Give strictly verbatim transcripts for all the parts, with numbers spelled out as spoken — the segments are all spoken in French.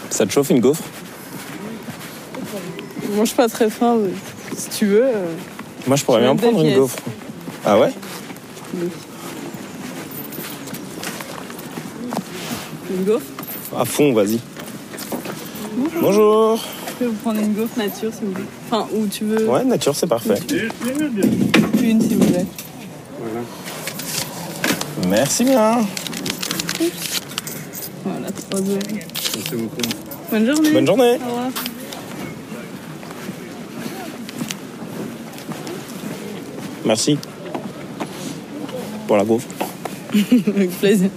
Ça te chauffe une gaufre? Je mange pas très faim, mais si tu veux. Euh... Moi, je pourrais bien prendre une gaufre. Ah ouais? Oui. Une gaufre? À fond, vas-y. Bonjour. Bonjour. Je peux vous prendre une gaufre nature, si vous voulez. Enfin, où tu veux. Ouais, nature, c'est parfait. Une, s'il vous plaît. Voilà. Merci bien. Voilà, trois euros. Merci beaucoup. Bonne journée. Bonne journée. Au revoir. Merci. Pour la gaufre. Avec plaisir.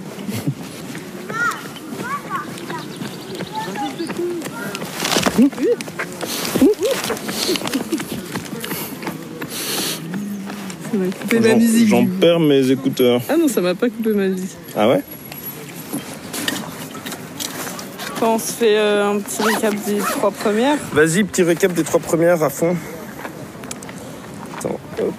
Ça m'a coupé ma musique. J'en perds mes écouteurs. Ah non, ça m'a pas coupé ma musique. Ah ouais? On se fait euh, un petit récap des trois premières. Vas-y, petit récap des trois premières à fond. Attends, hop.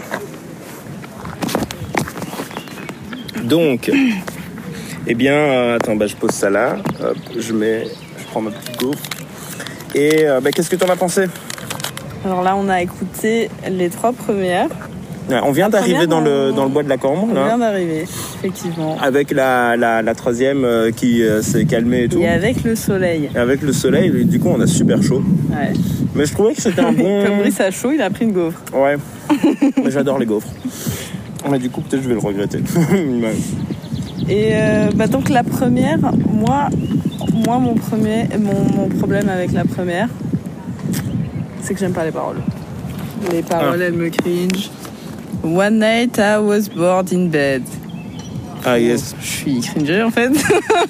Donc, eh bien, euh, attends, bah, je pose ça là. Hop, je mets, je prends ma petite gaufre. Et euh, bah, qu'est-ce que t'en as pensé? Alors là, on a écouté les trois premières. Ouais, on vient la d'arriver dans, on... le, dans le bois de la Cambre. On là. vient d'arriver, effectivement. Avec la, la, la troisième euh, qui euh, s'est calmée et tout. Et avec le soleil. Et avec le soleil, du coup, on a super chaud. Ouais. Mais je trouvais que c'était un bon... Comme Brice a chaud, il a pris une gaufre. Ouais. Mais j'adore les gaufres. Mais du coup, peut-être je vais le regretter. Et euh, bah donc la première, moi, moi mon, premier, mon, mon problème avec la première, c'est que j'aime pas les paroles. Les paroles, ah. elles me cringe. One night I was bored in bed. Ah yes. Je suis cringée en fait.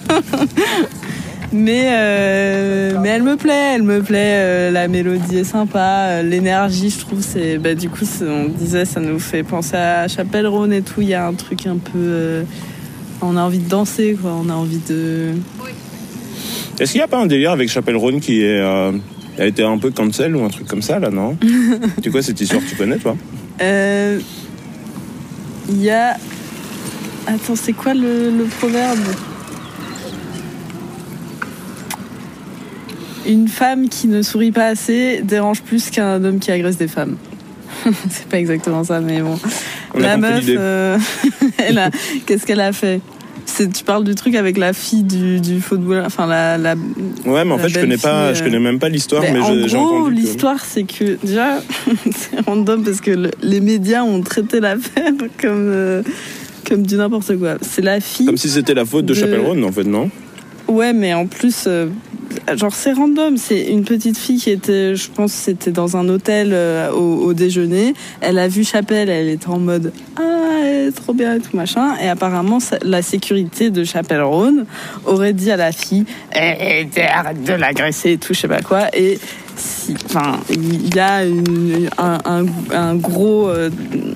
mais, euh, mais elle me plaît, elle me plaît. Euh, la mélodie est sympa, euh, l'énergie, je trouve, c'est. Bah, du coup, c'est, on disait, ça nous fait penser à Chapelle Rhône et tout. Il y a un truc un peu. Euh, on a envie de danser, quoi. On a envie de. Est-ce qu'il n'y a pas un délire avec Chapelle Rhône qui est, euh, a été un peu cancel ou un truc comme ça, là, non? C'est quoi cette histoire, tu connais, toi? Euh. Il y a. Attends, c'est quoi le, le proverbe? Une femme qui ne sourit pas assez dérange plus qu'un homme qui agresse des femmes. C'est pas exactement ça, mais bon. On la meuf, euh, elle a, qu'est-ce qu'elle a fait? C'est, tu parles du truc avec la fille du, du football, enfin la, la. Ouais, mais en fait, je connais pas, euh... je connais même pas l'histoire, mais, mais je, en j'ai gros, entendu. L'histoire, que... c'est que déjà, c'est random parce que le, les médias ont traité l'affaire comme. Euh, comme du n'importe quoi. C'est la fille. Comme si c'était la faute de, de... Chapelle Rhône, en fait, non? Ouais, mais en plus, euh, genre c'est random. C'est une petite fille qui était, je pense, c'était dans un hôtel euh, au, au déjeuner. Elle a vu Chapelle, elle était en mode ah, elle est trop bien et tout machin. Et apparemment, ça, la sécurité de Chapelle Rhône aurait dit à la fille, eh, eh, arrête de l'agresser et tout, je sais pas quoi. Et si, enfin, il y a une, un, un, un gros euh,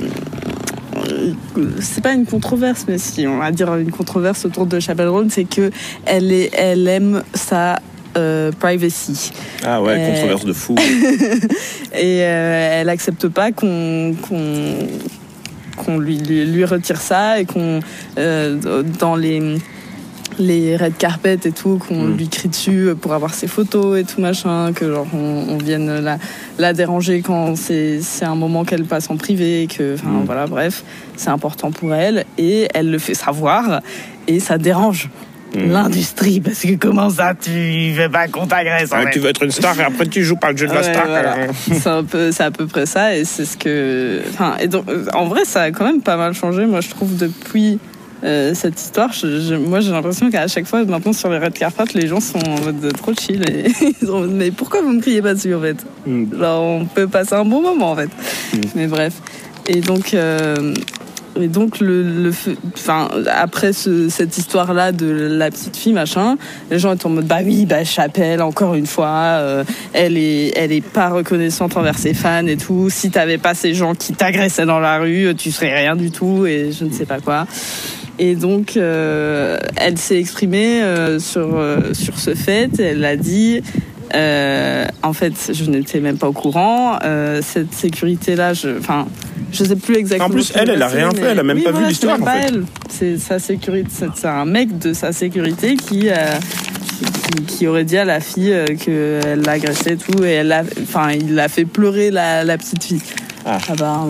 c'est pas une controverse, mais si on va dire une controverse autour de Chapelle Rhône, c'est que elle est, elle aime sa euh, privacy. Ah ouais, et... controverse de fou. Et euh, elle accepte pas qu'on qu'on qu'on lui, lui lui retire ça et qu'on euh, dans les les red carpet et tout, qu'on mmh. lui crie dessus pour avoir ses photos et tout machin, que genre on, on vienne la, la déranger quand c'est, c'est un moment qu'elle passe en privé, que enfin mmh. voilà, bref, c'est important pour elle et elle le fait savoir et ça dérange mmh. l'industrie parce que comment ça tu veux pas qu'on t'agresse en ah, fait. Tu veux être une star et après tu joues pas le jeu de la ouais, star. Voilà. c'est un peu, c'est à peu près ça et c'est ce que, enfin et donc en vrai ça a quand même pas mal changé, moi je trouve depuis. Euh, cette histoire, je, je, moi j'ai l'impression qu'à chaque fois maintenant sur les red carpet, les gens sont en mode trop chill et ils sont en mode, mais pourquoi vous me criez pas dessus en fait? Mm. Genre on peut passer un bon moment en fait. Mm. Mais bref. Et donc, euh, et donc le, le, enfin après ce, cette histoire là de la petite fille machin, les gens étaient en mode bah oui bah Chapelle encore une fois, euh, elle est elle est pas reconnaissante envers ses fans et tout. Si t'avais pas ces gens qui t'agressaient dans la rue, tu serais rien du tout et je ne sais pas quoi. Et donc, euh, elle s'est exprimée euh, sur, euh, sur ce fait. Elle a dit, euh, en fait, je n'étais même pas au courant. Euh, cette sécurité-là, je, enfin, je sais plus exactement. En plus, elle, elle a rien fait. Elle a même oui, pas voilà, vu l'histoire. C'est en pas fait. elle. C'est sa sécurité. C'est, c'est un mec de sa sécurité qui, euh, qui, qui aurait dit à la fille qu'elle l'a agressée et tout, et elle l'a, enfin, il l'a fait pleurer la, la petite fille. Ah. Apparemment.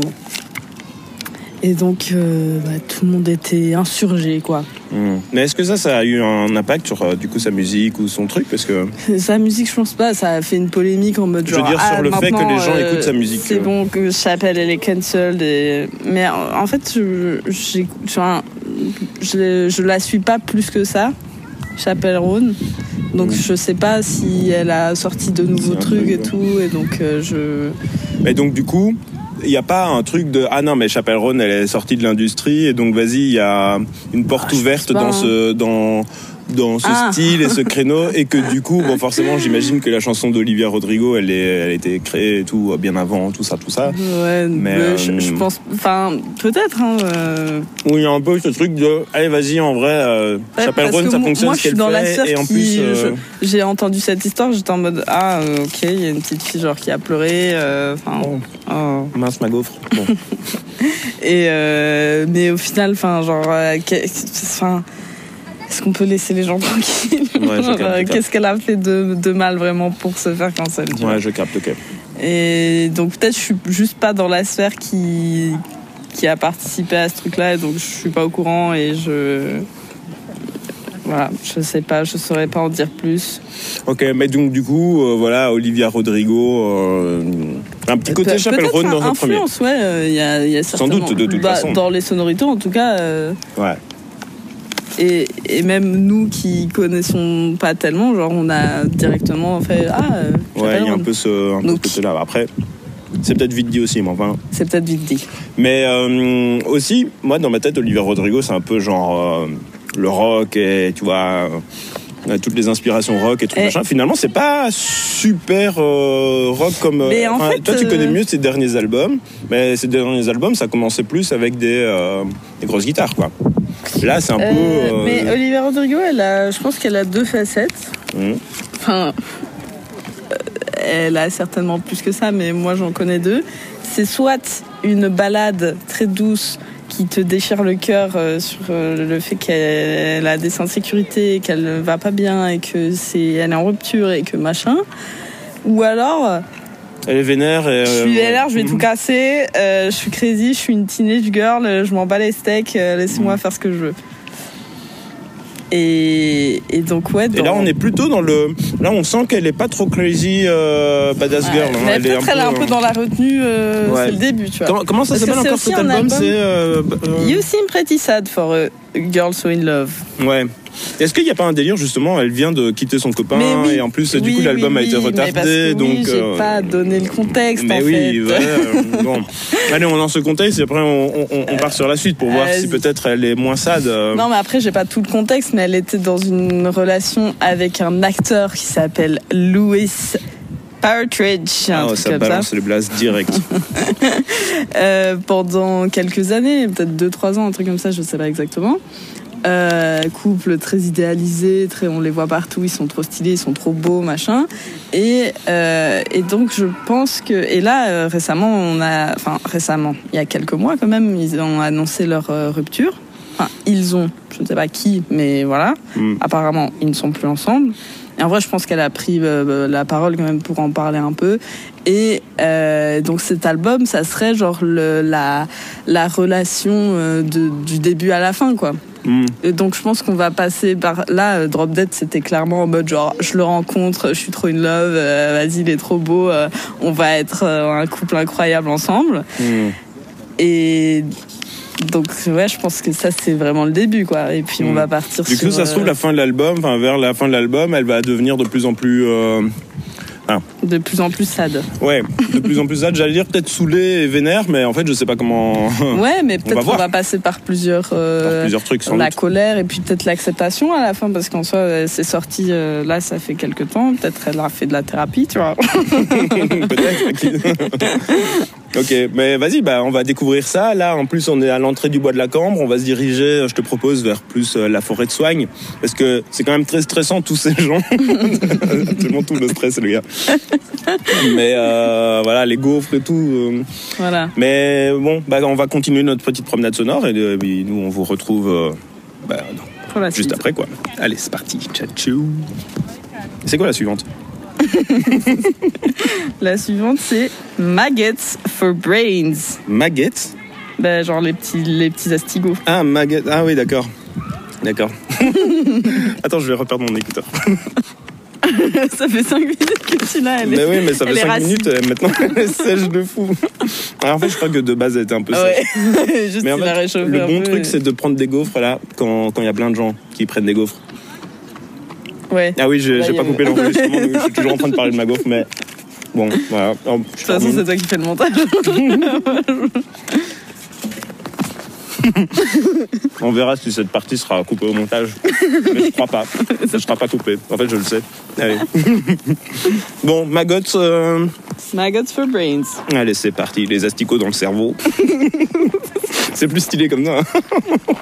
Et donc, euh, bah, tout le monde était insurgé, quoi. Mmh. Mais est-ce que ça, ça a eu un impact sur euh, du coup sa musique ou son truc, parce que sa musique, je pense pas. Ça a fait une polémique en mode je genre. veux dire ah, sur le fait que les gens euh, écoutent sa musique. C'est euh... bon que Chappelle elle est cancelled. Et... Mais en fait, je, j'ai, enfin, je, je la suis pas plus que ça, Chappelle Roan. Donc mmh. je sais pas si elle a sorti de nouveaux trucs truc, et ouais. tout. Et donc euh, je. Mais donc du coup. Il n'y a pas un truc de ah non mais Chappelle Roan elle est sortie de l'industrie et donc vas-y il y a une porte ah, ouverte pas, dans hein. ce dans dans ce ah. style et ce créneau et que du coup bon forcément j'imagine que la chanson d'Olivia Rodrigo elle est elle a été créée et tout bien avant tout ça tout ça ouais mais euh, je, je pense enfin peut-être hein, euh... où il y a un peu ce truc de allez vas-y en vrai euh, ouais, Chappelle Roan ça fonctionne moi, ce qu'elle dans fait la et en qui, plus euh... je, j'ai entendu cette histoire j'étais en mode ah euh, ok il y a une petite fille genre qui a pleuré enfin euh, oh. oh. mince ma gaufre bon. et euh, mais au final enfin genre enfin est-ce qu'on peut laisser les gens tranquilles ouais, genre, capte, qu'est-ce qu'elle a fait de, de mal vraiment pour se faire cancel ouais vois. Je capte ok et donc peut-être je suis juste pas dans la sphère qui qui a participé à ce truc là et donc je suis pas au courant et je voilà je sais pas je saurais pas en dire plus. Ok mais donc du coup euh, voilà Olivia Rodrigo euh, un petit côté Pe- Chappelle Roan dans un premier influence ouais il euh, y a il y a certainement sans doute de toute bah, façon dans les sonorités en tout cas euh, ouais. Et, et même nous qui connaissons pas tellement, genre on a directement fait ah. Euh, ouais, il y a un peu ce, un peu ce côté-là. Après, c'est peut-être vite dit aussi, mais enfin. C'est peut-être vite dit. Mais euh, aussi, moi dans ma tête, Olivia Rodrigo, c'est un peu genre euh, le rock et tu vois. Euh, toutes les inspirations rock et tout et... machin. Finalement, c'est pas super euh, rock comme. Mais en fait, toi, tu euh... connais mieux ses derniers albums, mais ses derniers albums, ça commençait plus avec des, euh, des grosses guitares, quoi. Là, c'est un euh, peu. Euh... Mais Olivia Rodrigo, elle a, je pense qu'elle a deux facettes. Mmh. Enfin, elle a certainement plus que ça, mais moi, j'en connais deux. C'est soit une ballade très douce qui te déchire le cœur euh, sur euh, le fait qu'elle a des insécurités, qu'elle ne va pas bien et que c'est, elle est en rupture et que machin. Ou alors. Elle est vénère. Et, euh, je suis vénère, je vais mmh. tout casser. Euh, je suis crazy, je suis une teenage girl, je m'en bats les steaks, euh, laissez-moi mmh. faire ce que je veux. Et, et donc, ouais. Dans... Et là, on est plutôt dans le. Là, on sent qu'elle est pas trop crazy badass ouais, girl. Hein. Elle peut-être elle est un peu dans la retenue, euh, ouais. C'est le début, tu vois. Comment, comment ça Parce s'appelle encore cet album, album c'est euh, euh... You Seem Pretty Sad for a Girl So In Love. Ouais. Est-ce qu'il n'y a pas un délire justement? Elle vient de quitter son copain oui, et en plus, oui, du coup, oui, l'album oui, a été retardé. Mais parce que, donc, oui, j'ai euh... pas donné le contexte mais en oui, fait. Ouais, euh, bon. Allez, on lance ce contexte et après on, on, on part sur la suite pour voir euh, si peut-être elle est moins sad. Euh... Non, mais après, j'ai pas tout le contexte, mais elle était dans une relation avec un acteur qui s'appelle Louis Partridge. Ah, oh, ça balance ça. Les blasts direct. euh, pendant quelques années, peut-être deux trois ans, un truc comme ça, je sais pas exactement. Euh, couple très idéalisé, très, on les voit partout, ils sont trop stylés, ils sont trop beaux, machin. Et, euh, et donc je pense que... Et là, euh, récemment, on a... Enfin, récemment, il y a quelques mois quand même, ils ont annoncé leur euh, rupture. Enfin, ils ont, je ne sais pas qui, mais voilà. Mm. Apparemment, ils ne sont plus ensemble. Et en vrai, je pense qu'elle a pris euh, la parole quand même pour en parler un peu. Et euh, donc cet album, ça serait genre le, la, la relation euh, de, du début à la fin, quoi. Mm. Et donc je pense qu'on va passer par là. euh, Drop Dead, c'était clairement en mode genre je le rencontre, je suis trop in love, euh, vas-y il est trop beau, euh, on va être euh, un couple incroyable ensemble. Mm. Et donc ouais, je pense que ça c'est vraiment le début, quoi. Et puis mm. on va partir du sur. Du coup, ça se trouve, la fin de l'album, enfin vers la fin de l'album, elle va devenir de plus en plus. Euh... Ah. De plus en plus sad. Ouais, de plus en plus sad. J'allais dire peut-être saoulé et vénère, mais en fait, je sais pas comment. Ouais, mais peut-être on va, qu'on va passer par plusieurs, euh, par plusieurs trucs. Sans la doute. Colère et puis peut-être l'acceptation à la fin, parce qu'en soi, c'est sorti euh, là, ça fait quelques temps. Peut-être elle a fait de la thérapie, tu vois. Peut-être. Ok, mais vas-y, bah on va découvrir ça. Là, en plus, on est à l'entrée du bois de la Cambre. On va se diriger, je te propose, vers plus euh, la forêt de Soignes, parce que c'est quand même très stressant tous ces gens. Tellement tout le stress, le gars. Mais euh, voilà, les gaufres et tout. Euh. Voilà. Mais bon, bah on va continuer notre petite promenade sonore et euh, nous on vous retrouve euh, bah, juste après, quoi. Allez, c'est parti. Ciao, ciao. C'est quoi la suivante? La suivante, c'est maggots for brains. Maggots? Ben, genre les petits, les petits astigots. Ah, maggots. Ah oui, d'accord. D'accord. Attends, je vais reperdre mon écouteur. Ça fait cinq minutes que tu l'as. Mais oui, mais ça fait cinq minutes, euh, maintenant elle est sèche de fou. Alors, en fait, je crois que de base, elle était un peu sèche. Ouais. Juste mais en fait, le bon truc, c'est de prendre des gaufres là, quand il y a plein de gens qui prennent des gaufres. Ouais. Ah oui, j'ai bah, pas a... coupé l'enregistrement, donc je suis toujours en train de parler de ma gaufre, mais bon, voilà. Oh, de toute façon, c'est toi qui fais le montage. On verra si cette partie sera coupée au montage. Mais je crois pas. Ça ne sera pas coupé. En fait, je le sais. Allez. Bon, maggots. Euh... Maggots for brains. Allez, c'est parti. Les asticots dans le cerveau. C'est plus stylé comme ça.